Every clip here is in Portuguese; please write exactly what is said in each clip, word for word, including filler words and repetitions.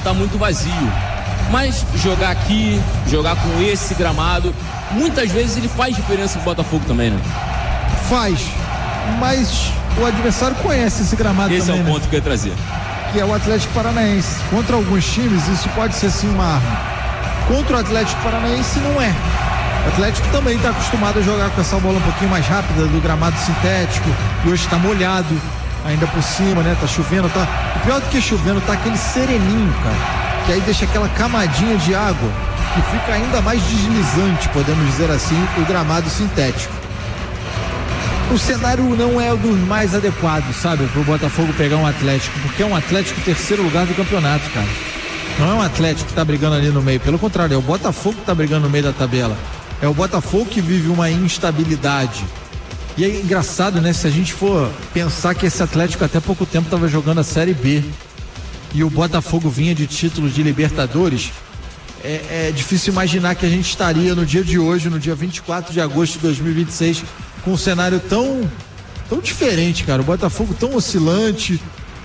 tá muito vazio. Mas jogar aqui, jogar com esse gramado, muitas vezes ele faz diferença pro Botafogo também, né? Faz, mas o adversário conhece esse gramado esse também. Esse é o ponto né? que eu ia trazer. Que é o Atlético Paranaense. Contra alguns times isso pode ser sim uma arma. Contra o Atlético Paranaense não é. O Atlético também está acostumado a jogar com essa bola um pouquinho mais rápida do gramado sintético, e hoje está molhado ainda por cima, né? Tá chovendo, tá. O pior do que chovendo tá aquele sereninho, cara, que aí deixa aquela camadinha de água que fica ainda mais deslizante, podemos dizer assim, o gramado sintético. O cenário não é o dos mais adequados, sabe, pro Botafogo pegar um Atlético, porque é um Atlético terceiro lugar do campeonato, cara. Não é um Atlético que tá brigando ali no meio, pelo contrário, é o Botafogo que tá brigando no meio da tabela. É o Botafogo que vive uma instabilidade. E é engraçado, né, se a gente for pensar que esse Atlético até pouco tempo tava jogando a Série B e o Botafogo vinha de títulos de Libertadores, é, é difícil imaginar que a gente estaria no dia de hoje, no dia vinte e quatro de agosto de dois mil e vinte e seis, com um cenário tão, tão diferente, cara. O Botafogo tão oscilante.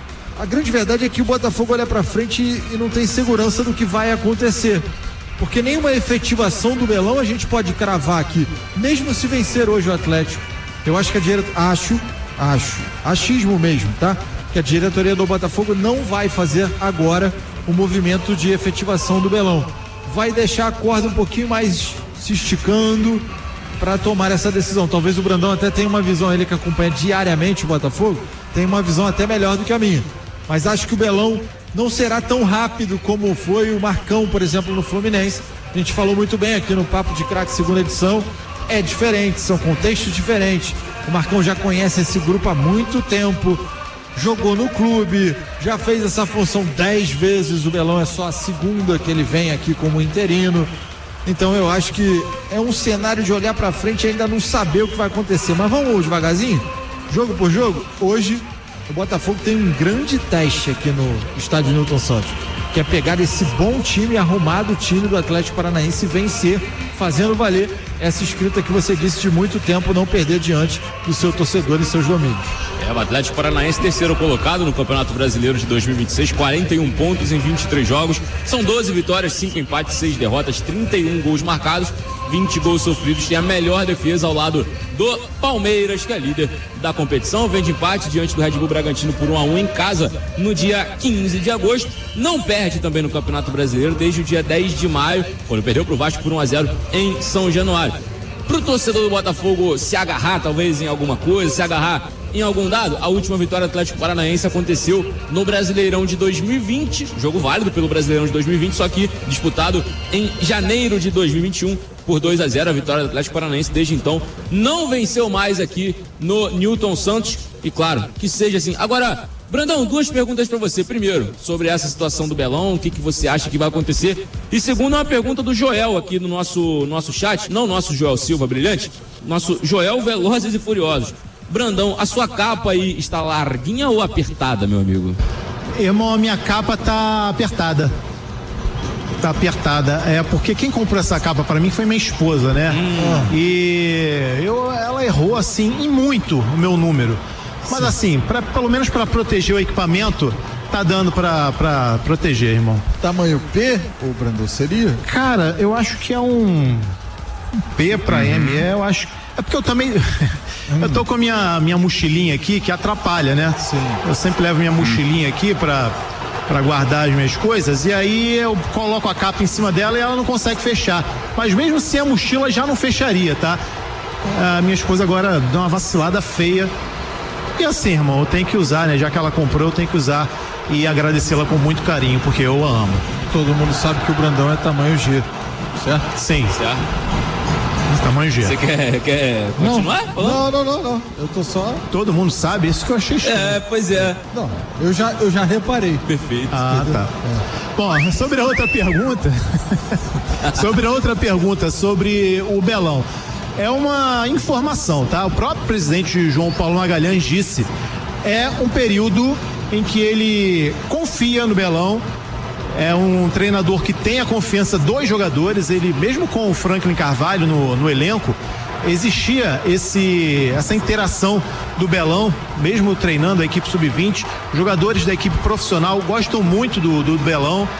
A grande verdade é que o Botafogo olha pra frente e, e não tem segurança do que vai acontecer. Porque nenhuma efetivação do Belão a gente pode cravar aqui, mesmo se vencer hoje o Atlético. Eu acho que a diretoria, acho, acho, achismo mesmo, tá? Que a diretoria do Botafogo não vai fazer agora o movimento de efetivação do Belão. Vai deixar a corda um pouquinho mais se esticando para tomar essa decisão. Talvez o Brandão até tenha uma visão, ele que acompanha diariamente o Botafogo, tem uma visão até melhor do que a minha. Mas acho que o Belão não será tão rápido como foi o Marcão, por exemplo, no Fluminense. A gente falou muito bem aqui no Papo de Craque segunda edição. É diferente, são contextos diferentes. O Marcão já conhece esse grupo há muito tempo, jogou no clube, já fez essa função dez vezes. O Belão é só a segunda que ele vem aqui como interino. Então eu acho que é um cenário de olhar pra frente e ainda não saber o que vai acontecer. Mas vamos devagarzinho, jogo por jogo. Hoje o Botafogo tem um grande teste aqui no estádio Newton Santos, que é pegar esse bom time, arrumado time do Atlético Paranaense e vencer, fazendo valer essa escrita que você disse de muito tempo, não perder diante do seu torcedor e seus domínios. É, o Atlético Paranaense terceiro colocado no Campeonato Brasileiro de dois mil e vinte e seis, quarenta e um pontos em vinte e três jogos, são doze vitórias, cinco empates, seis derrotas, trinta e um gols marcados, vinte gols sofridos, tem a melhor defesa ao lado do Palmeiras, que é líder da competição, vem de empate diante do Red Bull Bragantino por um a um em casa no dia quinze de agosto, não perde também no Campeonato Brasileiro desde o dia dez de maio, quando perdeu pro Vasco por um a zero em São Januário. Pro torcedor do Botafogo se agarrar talvez em alguma coisa, se agarrar em algum dado, a última vitória do Atlético Paranaense aconteceu no Brasileirão de dois mil e vinte, jogo válido pelo Brasileirão de dois mil e vinte, só que disputado em janeiro de dois mil e vinte e um por dois a zero, a vitória do Atlético Paranaense desde então não venceu mais aqui no Newton Santos, e claro, que seja assim. Agora, Brandão, duas perguntas para você. Primeiro, sobre essa situação do Belão, o que, que você acha que vai acontecer? E segundo, uma pergunta do Joel aqui no nosso, nosso chat, não nosso Joel Silva brilhante, nosso Joel Velozes e Furiosos. Brandão, a sua capa aí está larguinha ou apertada, meu amigo? Irmão, a minha capa tá apertada. Tá apertada. É porque quem comprou essa capa para mim foi minha esposa, né? Hum. E eu, ela errou assim em muito o meu número. Mas assim, pra, pelo menos para proteger o equipamento, tá dando pra, pra proteger, irmão. Tamanho P, o Brandão, seria? Cara, eu acho que é um, um P pra uhum. M, é, eu acho. É porque eu também. Hum. Eu tô com a minha, minha mochilinha aqui que atrapalha, né? Sim. Eu sempre levo minha mochilinha hum. aqui pra, pra guardar as minhas coisas, e aí eu coloco a capa em cima dela e ela não consegue fechar. Mas mesmo sem a mochila já não fecharia, tá? A minha esposa agora deu uma vacilada feia. E assim, irmão, eu tenho que usar, né? Já que ela comprou, eu tenho que usar e agradecê-la com muito carinho, porque eu a amo. Todo mundo sabe que o Brandão é tamanho G, certo? Sim. Certo. Tamanho G. Você quer, quer continuar? Não, não, não, não. Eu tô só. Todo mundo sabe, isso que eu achei estranho. É, pois é. Não, eu já, eu já reparei. Perfeito. Ah, entendeu? Tá. É. Bom, sobre a outra pergunta. sobre a outra pergunta, sobre o Belão. É uma informação, tá? O próprio presidente João Paulo Magalhães disse, é um período em que ele confia no Belão, é um treinador que tem a confiança dos jogadores, ele mesmo com o Franklin Carvalho no, no elenco, existia esse, essa interação do Belão, mesmo treinando a equipe sub vinte, jogadores da equipe profissional gostam muito do, do Belão.